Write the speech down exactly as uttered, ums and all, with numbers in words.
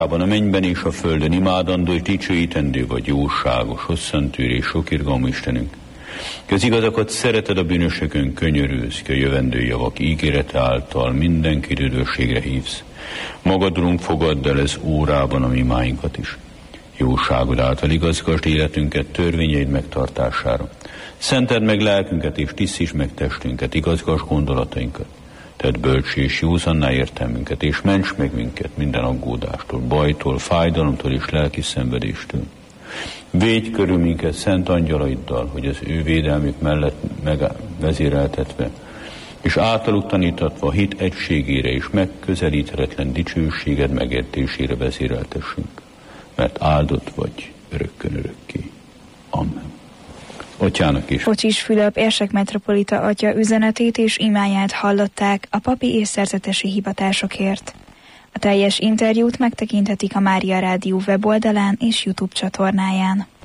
A mennyben és a földön imádandó és dicsőítendő vagy, jóságos, hosszantűr és sokirgalmú Istenünk. Ki az igazakat szereted, a bűnösökön könyörülsz, ki a jövendő javak ígérete által mindenki üdvösségre hívsz. Magadrunk fogadd el ez órában a mi imáinkat is. Jóságod által igazgasd életünket törvényeid megtartására. Szenteld meg lelkünket és tisztíts meg testünket, igazgasd gondolatainkat. Tedd bölcsé és józanná értelmünket, és ments meg minket minden aggódástól, bajtól, fájdalomtól és lelki szenvedéstől. Védj körül minket szent angyalaiddal, hogy az ő védelmük mellett megvezéreltetve, és általuk tanítatva a hit egységére és megközelíthetetlen dicsőséged megértésére vezéreltessünk, mert áldott vagy örökkön örökké. Amen. Atyának is. Kocsis Fülöp érsek metropolita atya üzenetét és imáját hallották a papi és szerzetesi hivatásokért. A teljes interjút megtekinthetik a Mária Rádió weboldalán és YouTube csatornáján.